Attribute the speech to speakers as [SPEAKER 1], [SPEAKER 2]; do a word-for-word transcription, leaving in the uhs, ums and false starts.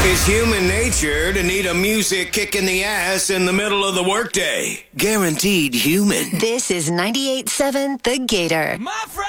[SPEAKER 1] It's human nature to need a music kick in the ass in the middle of the workday. Guaranteed human.
[SPEAKER 2] This is ninety-eight point seven The Gator.
[SPEAKER 3] My friend.